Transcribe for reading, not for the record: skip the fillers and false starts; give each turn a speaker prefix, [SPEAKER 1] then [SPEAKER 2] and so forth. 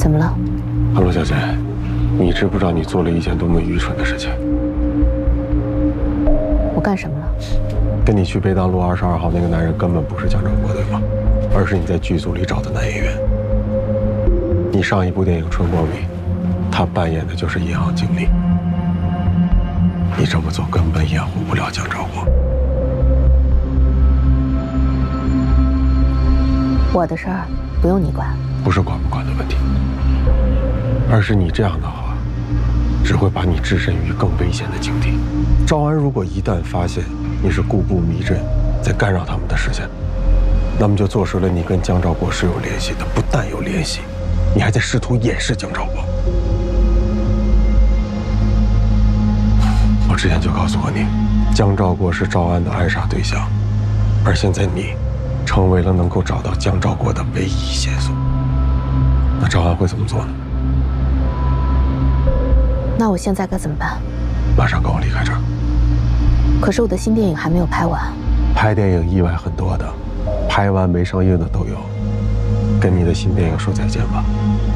[SPEAKER 1] 怎么了？
[SPEAKER 2] 哈喽，小姐，你知不知道你做了一件多么愚蠢的事情？
[SPEAKER 1] 我干什么了？
[SPEAKER 2] 跟你去北大路22号那个男人根本不是江兆国，对吗？而是你在剧组里找的男演员。你上一部电影《春光》里，他扮演的就是银行经理。你这么做根本掩护不了江兆国。
[SPEAKER 1] 我的事儿不用你管。
[SPEAKER 2] 不是管不管的问题，而是你这样的话，只会把你置身于更危险的境地。赵安如果一旦发现你是故布迷阵，在干扰他们的视线，那么就坐实了你跟江兆国是有联系的。不但有联系，你还在试图掩饰江兆国。我之前就告诉过你，江兆国是赵安的暗杀对象，而现在你成为了能够找到江兆国的唯一线索。那赵安会怎么做呢？
[SPEAKER 1] 那我现在该怎么办？
[SPEAKER 2] 马上跟我离开这儿。
[SPEAKER 1] 可是我的新电影还没有拍完。
[SPEAKER 2] 拍电影意外很多的，拍完没上映的都有。跟你的新电影说再见吧。